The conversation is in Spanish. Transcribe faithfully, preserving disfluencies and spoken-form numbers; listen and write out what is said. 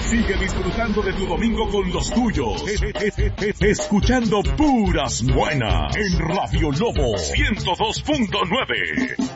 Sigue disfrutando de tu domingo con los tuyos. Escuchando puras buenas en Radio Lobo ciento dos punto nueve.